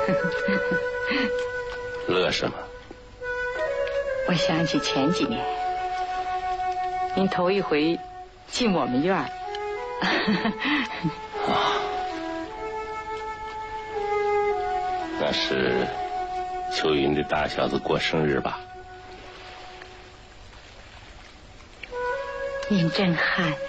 乐什么？ 我想起前几年，您头一回进我们院儿。 啊，那是秋云这大小子过生日吧？ 您真憨。